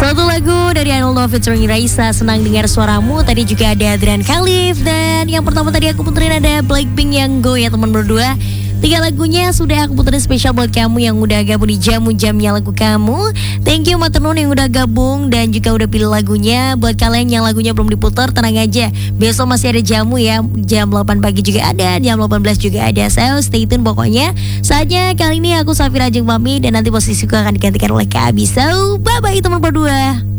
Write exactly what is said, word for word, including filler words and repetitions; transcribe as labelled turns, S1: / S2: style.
S1: Satu lagu dari I Don't Love featuring Raisa, Senang Dengar Suaramu. Tadi juga ada Adrian Khalif. Dan yang pertama tadi aku puterin ada Blackpink yang Go ya teman berdua. Tiga lagunya sudah aku puterin spesial buat kamu yang udah gabung di Jamu Jamnya Lagu Kamu. Thank you Matenun yang udah gabung dan juga udah pilih lagunya. Buat kalian yang lagunya belum diputar, tenang aja, besok masih ada Jamu ya. Jam delapan pagi juga ada, jam delapan belas juga ada. So stay tune pokoknya. Saatnya kali ini aku Safira Ajeng pamit dan nanti posisiku akan digantikan oleh Kak Abi. So bye bye teman berdua.